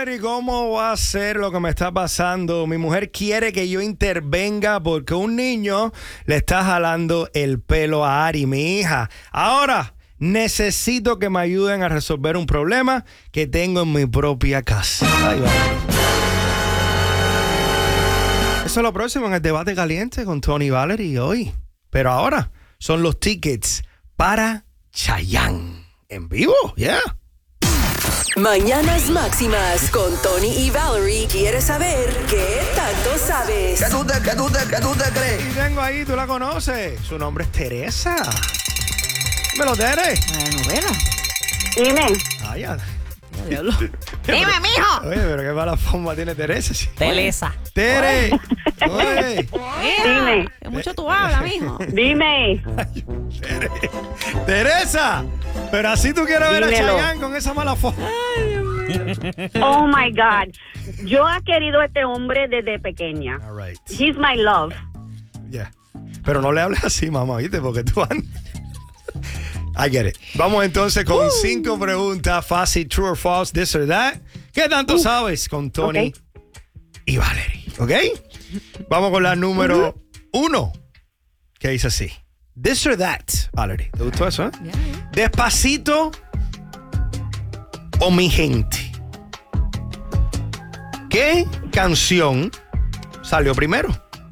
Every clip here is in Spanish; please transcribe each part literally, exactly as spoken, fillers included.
Valerie, ¿cómo va a ser lo que me está pasando? Mi mujer quiere que yo intervenga porque un niño le está jalando el pelo a Ari, mi hija. Ahora necesito que me ayuden a resolver un problema que tengo en mi propia casa. Ay, Valerie. Eso es lo próximo en el debate caliente con Tony y Valerie hoy. Pero ahora son los tickets para Chayanne. En vivo, yeah. Mañanas Máximas con Tony y Valerie. ¿Quieres saber qué tanto sabes? ¿Qué tú te, qué tú te, qué tú te crees? Y tengo ahí, tú la conoces. Su nombre es Teresa. Dímelo, Tere. La novela. Dime. Ah, ya. Dime, mijo. Oye, pero qué mala forma tiene Teresa. Teresa. Tere. Oye. Dime. Que mucho tú hablas, mijo. Dime. Tere. Teresa. Pero así tú quieres ver a Dímelo. Chayanne con esa mala forma. Oh my God. Yo he querido a este hombre desde pequeña. All right. He's my love. Yeah. Pero no le hables así, mamá, ¿viste? Porque tú andas. I get it. Vamos entonces con cinco preguntas fácil, true or false, this or that. ¿Qué tanto sabes con Tony Okay. y Valerie? ¿Ok? Vamos con la número uno, que dice así. This or that, Valerie. ¿Te gustó eso, eh? Ya, ya. Despacito o Mi Gente. ¿Qué canción salió primero?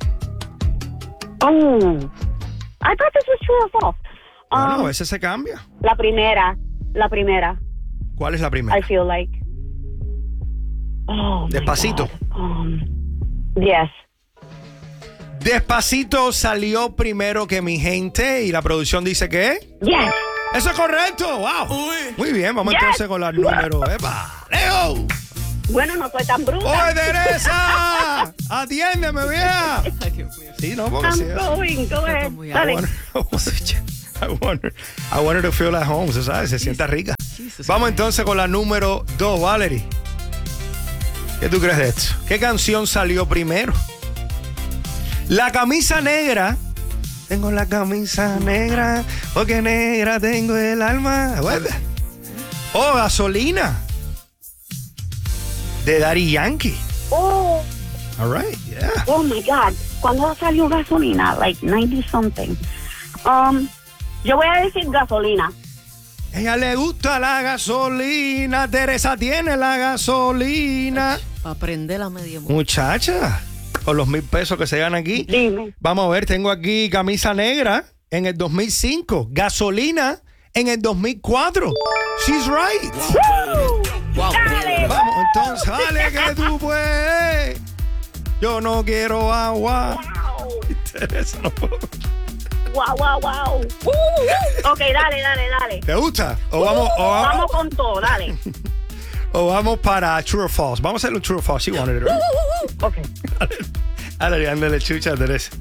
Oh. I thought this was true or false. Bueno, Um, a veces se cambia. la primera. La primera. ¿Cuál es la primera? I feel like. Oh, my Despacito. God. Um, yes. Despacito salió primero que Mi Gente y la producción dice que Yes. eso es correcto. Wow. Muy bien, vamos Yes. entonces con los números. ¡Epa! ¡Leo! Bueno, no soy tan bruta. ¡Oye, Teresa! ¡Atiéndeme, vieja! Ay, Dios mío. Sí, no, porque I'm sí. going. Go ahead. muy I Dale. want, I, want her, I want her to feel at home, ¿se sabe? Se sienta rica. Jesus Vamos Christ. entonces con la número dos, Valerie. ¿Qué tú crees de esto? ¿Qué canción salió primero? La camisa negra. Tengo la camisa negra, porque negra tengo el alma. Bueno. O Gasolina, de Daddy Yankee. Oh. All right, yeah. Oh my God. ¿Cuándo salió gasolina? Like ninety something. Um, yo voy a decir gasolina. Ella le gusta la gasolina. Teresa tiene la gasolina. Para prender la media mujer. Muchacha, con los mil pesos que se ganan aquí. Dime. Vamos a ver, tengo aquí camisa negra en el dos mil cinco. Gasolina en el dos mil cuatro. She's right. Woo. Wow. Dale. Vamos, entonces, dale que tú puedes. Yo no quiero agua. Wow. Teresa, no puedo. Wow, wow, wow. Ok, dale, dale, dale. ¿Te gusta? O vamos, o vamos, Vamos con todo, dale. o vamos para True or False. Vamos a hacer un True or False. She wanted it, right? Ok. Dale, ándale, chucha, Teresa.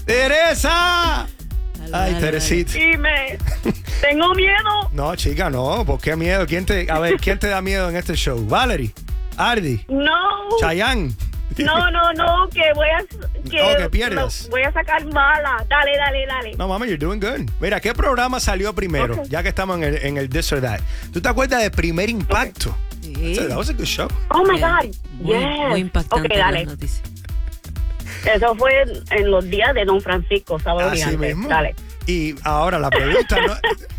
¡Teresa! Dale, Ay, dale, Teresita. Dime. Tengo miedo. No, chica, no. ¿Por qué miedo? ¿Quién te, a ver, ¿quién te da miedo en este show? ¿Valerie? ¿Ardi? No. ¿Chayanne? No, no, no, que voy a que, Oh, que pierdas. no, voy a sacar mala. Dale, dale, dale. No, mami, you're doing good. Mira, ¿qué programa salió primero? Ok. Ya que estamos en el, en el This or That. ¿Tú te acuerdas de Primer Impacto? Sí. That was a good show. Oh my Bien. God. Muy, Yes. muy impactante Ok, dale. las noticias. Eso fue en los días de Don Francisco, sábado y Así antes. mismo. Dale. Y ahora la pregunta no,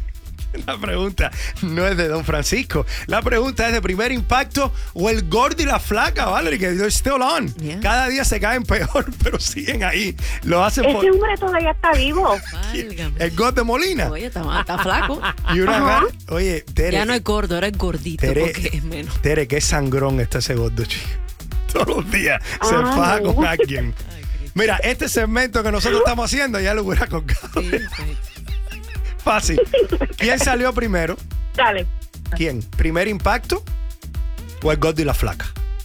la pregunta no es de Don Francisco. La pregunta es de Primer Impacto o el gordo y la flaca, Valerie, que they're still on. Yeah. Cada día se caen peor, pero siguen ahí. Lo hacen por Ese hombre todavía está vivo. Válgame. el gordo de Molina. Oye, está, está flaco. Y una Ajá. gana- Oye, Tere, Ya no es gordo, ahora es gordito Tere, porque es menos. Tere, qué sangrón está ese gordo, chico. Todos los días se Ah, faja no. con alguien. Ay, Cristo. Mira, este segmento que nosotros estamos haciendo ya lo hubiera colgado. Sí, sí. Fácil. ¿Quién salió primero? Dale. ¿Quién? ¿Primer Impacto o el gordo y la flaca?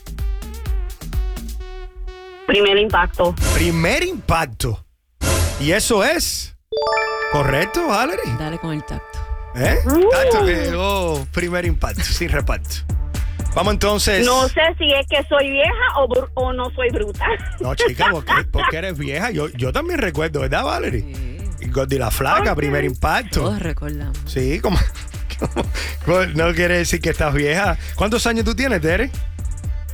Primer impacto. Primer Impacto. Y eso es correcto, Valerie. Dale con el tacto. ¿Eh? Tacho que llegó Primer Impacto, sin reparto. Vamos entonces. No sé si es que soy vieja o, bru- o no soy bruta. No, chica, porque, porque eres vieja. Yo, yo también recuerdo, ¿verdad, Valerie? Sí. El gordo y la flaca, Ok. Primer Impacto. Todos recordamos. Sí, como, como- no quiere decir que estás vieja. ¿Cuántos años tú tienes, Tere?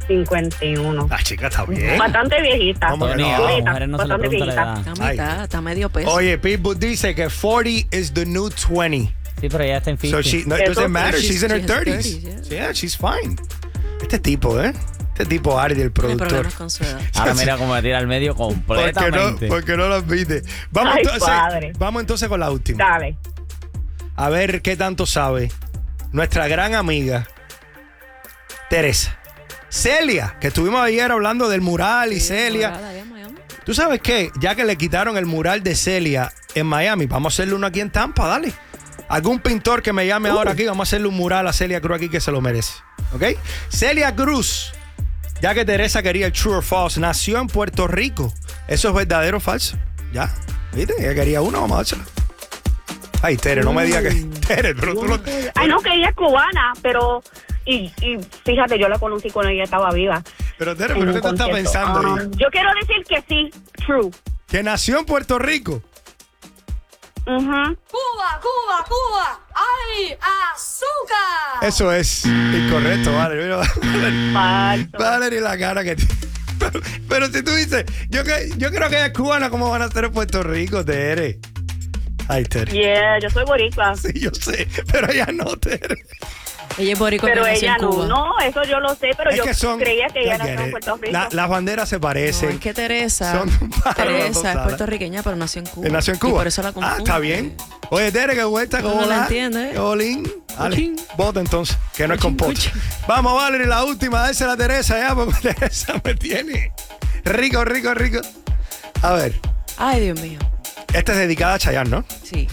cincuenta y uno. La chica está bien. Bastante viejita. ¿Cómo que Tony, no? a las Viejita, mujeres no se le bastante pregunta la viejita. edad. Está a mitad, está a medio peso. Oye, Pitbull dice que cuarenta is the new twenty. Sí, pero ella está en So cincuenta. she, no, it Eso doesn't sí, matter. she's- She's in her she has thirties. thirties, Yeah, she's fine. Este tipo, ¿eh? Este tipo Ari del No hay productor. problemas con su edad. Ahora mira cómo me tira al medio ¿Por qué no, completamente. por qué no lo admite? Vamos, Ay, entonces, padre. vamos entonces con la última. Dale. A ver qué tanto sabe nuestra gran amiga Teresa. Celia, que estuvimos ayer hablando del mural y Celia. Morada, allá en Miami. ¿Tú sabes qué? Ya que le quitaron el mural de Celia en Miami, vamos a hacerle uno aquí en Tampa, dale. Algún pintor que me llame ahora aquí, vamos a hacerle un mural a Celia Cruz aquí que se lo merece. ¿Ok? Celia Cruz, ya que Teresa quería el true or false, nació en Puerto Rico. ¿Eso es verdadero o falso? Ya, ¿viste? Ella quería uno, vamos a dárselo. Ay, Tere, no me digas que... Tere, pero tú no... Ay, no, que ella es cubana, pero... Y, y fíjate, yo la conocí cuando ella estaba viva. Pero Tere, en ¿pero un qué tú estás concierto. pensando ahí? Um, yo quiero decir que sí, true. Que nació en Puerto Rico. Ujú. Cuba, Cuba, Cuba, ¡ay, azúcar! Eso es incorrecto, vale. Mira, Falso. Valerie, la cara que tiene. Pero, pero si tú dices, yo, que, yo creo que ella es cubana, ¿cómo van a ser en Puerto Rico, Tere? Ay, Tere. Yeah, yo soy boricua. Sí, yo sé, pero ella no, Tere. Ella es boricua, Pero que nació ella en no, Cuba. no, eso yo lo sé, pero Es yo que son. creía que ella ya nació que- en Puerto Rico. la- las banderas se No, parecen. es que Teresa, Son un pájaro de dos Teresa es alas. puertorriqueña, pero nació en Cuba. Eh, Nació en Cuba. Y por eso la Ah, confunde. está bien. Oye, Tere, qué vuelta, No ¿cómo la va? entiende. Qué bolín. Dale, Cuchín. vota entonces, que no es con Cuchín, pote. cuchín. Vamos, Valerie, la última, dársela a Teresa ya, porque Teresa me tiene rico, rico, rico. A ver, Ay, Dios mío. esta es dedicada a Chayanne, ¿no? Sí.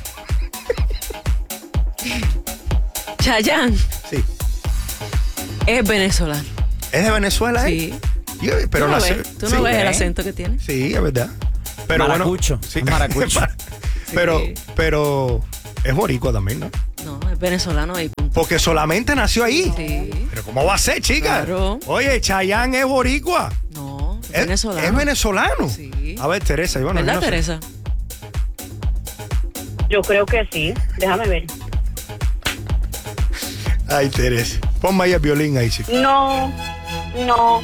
Chayanne Sí. es venezolano. ¿Es de Venezuela, eh? Sí. Yo- pero ¿Tú no nació- ves, ¿Tú sí, no ves el ¿eh? acento que tiene? Sí, es verdad. Pero Maracucho, bueno, sí. es maracucho. pero, pero es boricua también, ¿no? No, es venezolano y punto. Porque solamente nació ahí. Sí. Pero ¿cómo va a ser, chica? Claro. Oye, Chayanne es boricua. No, es Es venezolano. Es venezolano. Sí. A ver, Teresa, yo bueno, ¿Verdad, yo no sé. Teresa? Yo creo que sí. Déjame ver. Ay, Teresa. Ponme ahí el violín ahí, chica. No, no,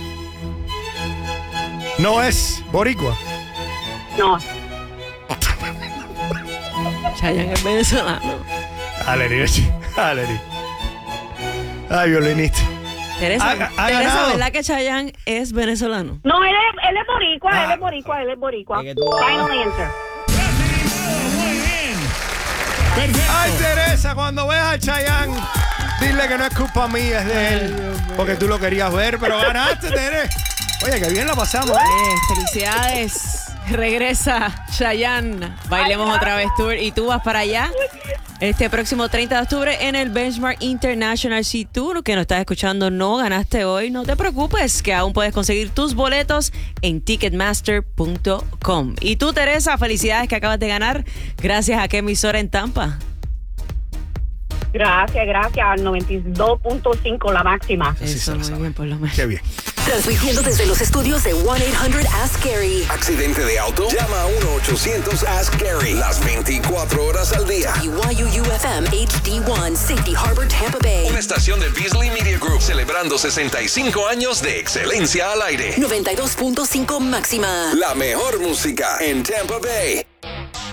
No es boricua. no. Chayanne es venezolano. Aleri, chica. Aleri. Ay, violinista. Teresa, Ha- ha Teresa, ganado. ¿verdad que Chayanne es venezolano? No, él es, él es boricua, Ah. él es boricua, él es boricua. Es que tú- Final answer. Ay, Teresa, cuando veas a Chayanne, dile que no es culpa mía, es de él. Porque tú lo querías ver, pero ganaste, Teresa. Oye, que bien la pasamos, ¿eh? Eh, felicidades. Regresa Chayanne. Bailemos otra vez tour. Y tú vas para allá este próximo treinta de octubre en el Benchmark International. Si tú que nos estás escuchando no ganaste hoy, no te preocupes, que aún puedes conseguir tus boletos en ticketmaster punto com. Y tú, Teresa, felicidades que acabas de ganar. Gracias a qué emisora en Tampa. Gracias, gracias. Al noventa y dos punto cinco, la máxima. sí se Eso, lo muy sabe. bien, por lo menos. Qué bien. Transmitiendo desde los estudios de one eight hundred ask Gary. ¿Accidente de auto? Llama a uno ochocientos ask Gary. Las veinticuatro horas al día. Y Y U U F M H D uno, Safety Harbor, Tampa Bay. Una estación de Beasley Media Group celebrando sesenta y cinco años de excelencia al aire. noventa y dos punto cinco máxima. La mejor música en Tampa Bay.